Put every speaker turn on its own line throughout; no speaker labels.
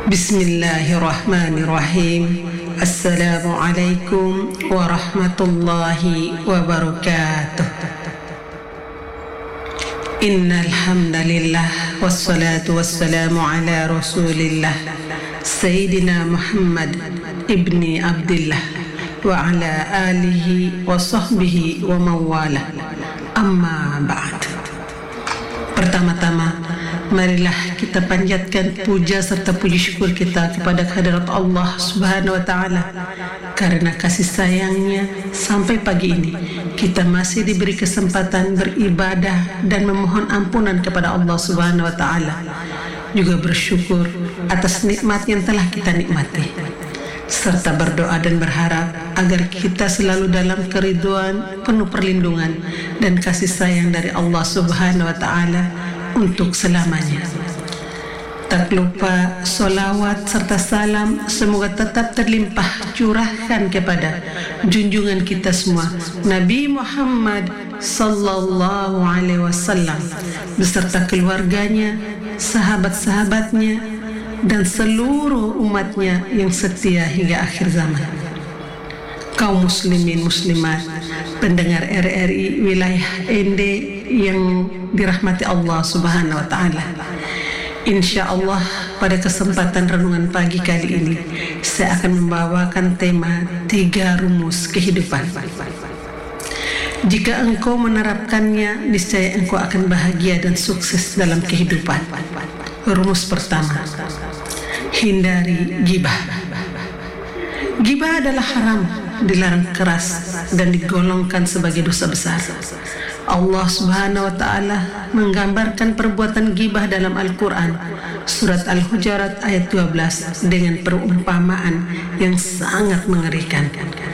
Bismillahirrahmanirrahim. Assalamualaikum warahmatullahi wabarakatuh. Innal hamdalillah wassalatu wassalamu ala Rasulillah Sayyidina Muhammad ibni Abdillah wa ala alihi wa sahbihi wa mawala. Amma ba'd. Pertama-tama, marilah kita panjatkan puja serta puji syukur kita kepada kehadirat Allah Subhanahu wa Ta'ala, karena kasih sayangnya sampai pagi ini kita masih diberi kesempatan beribadah dan memohon ampunan kepada Allah Subhanahu wa Ta'ala, juga bersyukur atas nikmat yang telah kita nikmati, serta berdoa dan berharap agar kita selalu dalam keridhaan, penuh perlindungan dan kasih sayang dari Allah Subhanahu wa Ta'ala untuk selamanya. Tak lupa solawat serta salam semoga tetap terlimpah curahkan kepada junjungan kita semua, Nabi Muhammad sallallahu alaihi wasallam, beserta keluarganya, sahabat-sahabatnya, dan seluruh umatnya yang setia hingga akhir zaman. Kaum muslimin muslimat, pendengar RRI wilayah ND yang dirahmati Allah Subhanahu wa Ta'ala, insya Allah pada kesempatan renungan pagi kali ini saya akan membawakan tema 3 rumus kehidupan. Jika engkau menerapkannya, niscaya engkau akan bahagia dan sukses dalam kehidupan. Rumus pertama, hindari ghibah. Ghibah adalah haram, dilarang keras, dan digolongkan sebagai dosa besar. Allah Subhanahu wa Ta'ala menggambarkan perbuatan ghibah dalam Al-Quran, surat Al-Hujurat ayat 12, dengan perumpamaan yang sangat mengerikan.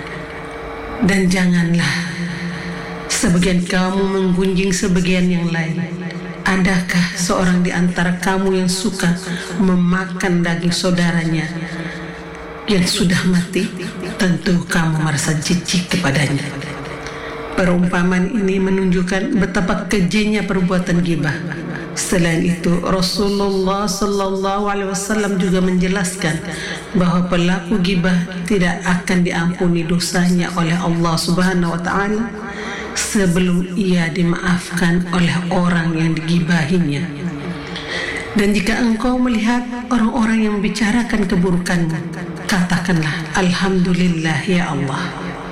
Dan janganlah sebagian kamu menggunjing sebagian yang lain. Adakah seorang di antara kamu yang suka memakan daging saudaranya yang sudah mati? Tentu kamu merasa jijik kepadanya. Perumpamaan ini menunjukkan betapa kejamnya perbuatan ghibah. Selain itu, Rasulullah sallallahu alaihi wasallam juga menjelaskan bahwa pelaku ghibah tidak akan diampuni dosanya oleh Allah Subhanahu wa Ta'ala sebelum ia dimaafkan oleh orang yang dighibahinya. Dan jika engkau melihat orang-orang yang membicarakan keburukanmu, katakanlah, Alhamdulillah ya Allah.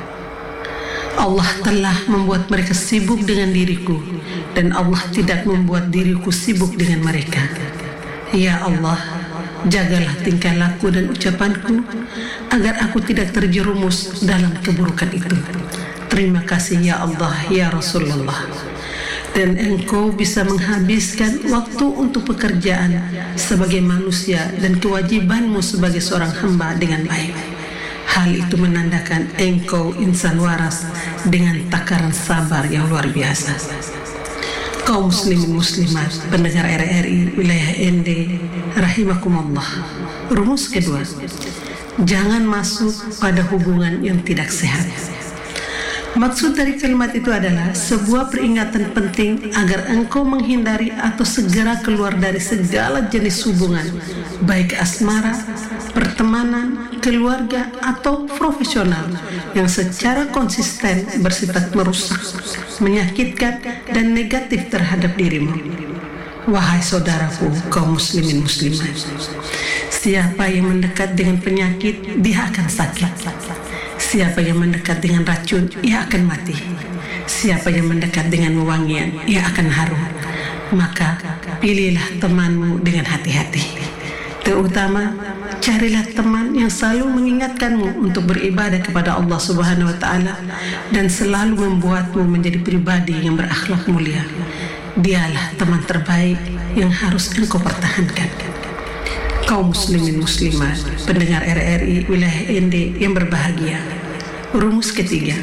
Allah telah membuat mereka sibuk dengan diriku, dan Allah tidak membuat diriku sibuk dengan mereka. Ya Allah, jagalah tingkah laku dan ucapanku agar aku tidak terjerumus dalam keburukan itu. Terima kasih ya Allah, ya Rasulullah. Dan engkau bisa menghabiskan waktu untuk pekerjaan sebagai manusia dan kewajibanmu sebagai seorang hamba dengan baik. Hal itu menandakan engkau insan waras dengan takaran sabar yang luar biasa. Kaum muslimin muslimat, pendengar RRI wilayah ND rahimakumullah. Rumus kedua, jangan masuk pada hubungan yang tidak sehat. Maksud dari kalimat itu adalah sebuah peringatan penting agar engkau menghindari atau segera keluar dari segala jenis hubungan, baik asmara, pertemanan, keluarga, atau profesional, yang secara konsisten bersifat merusak, menyakitkan, dan negatif terhadap dirimu. Wahai saudaraku, kaum muslimin muslimat, siapa yang mendekat dengan penyakit, dia akan sakit. Siapa yang mendekat dengan racun, ia akan mati. Siapa yang mendekat dengan wewangian, ia akan harum. Maka pilihlah temanmu dengan hati-hati. Terutama, carilah teman yang selalu mengingatkanmu untuk beribadah kepada Allah Subhanahu wa Ta'ala dan selalu membuatmu menjadi pribadi yang berakhlak mulia. Dialah teman terbaik yang harus engkau pertahankan. Kaum muslimin muslimat, pendengar RRI wilayah ND yang berbahagia. Rumus ketiga,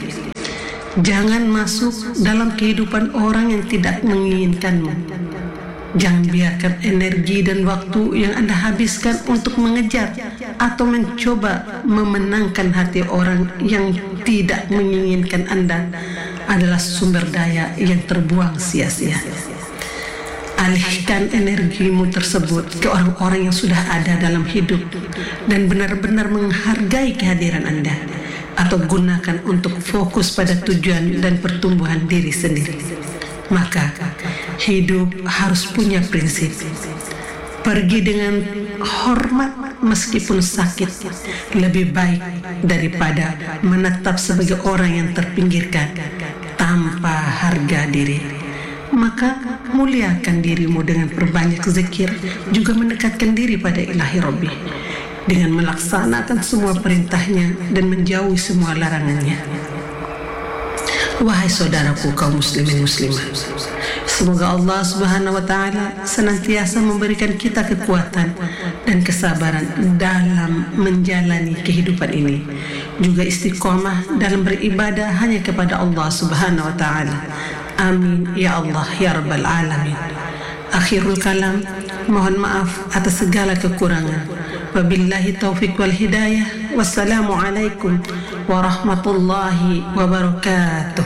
jangan masuk dalam kehidupan orang yang tidak menginginkanmu. Jangan biarkan energi dan waktu yang Anda habiskan untuk mengejar atau mencoba memenangkan hati orang yang tidak menginginkan Anda adalah sumber daya yang terbuang sia-sia. Alihkan energimu tersebut ke orang-orang yang sudah ada dalam hidup dan benar-benar menghargai kehadiran Anda, atau gunakan untuk fokus pada tujuan dan pertumbuhan diri sendiri. Maka hidup harus punya prinsip. Pergi dengan hormat meskipun sakit lebih baik daripada menetap sebagai orang yang terpinggirkan tanpa harga diri. Maka muliakan dirimu dengan perbanyak zikir, juga mendekatkan diri pada ilahi Rabbi dengan melaksanakan semua perintahnya dan menjauhi semua larangannya. Wahai saudaraku kaum muslimin muslimat, semoga Allah Subhanahu wa Ta'ala senantiasa memberikan kita kekuatan dan kesabaran dalam menjalani kehidupan ini, juga istiqomah dalam beribadah hanya kepada Allah Subhanahu wa Ta'ala. Amin ya Allah ya Rabbal Alamin. Akhirul kalam, mohon maaf atas segala kekurangan. Wabillahi taufiq wal hidayah. Wassalamualaikum warahmatullahi wabarakatuh.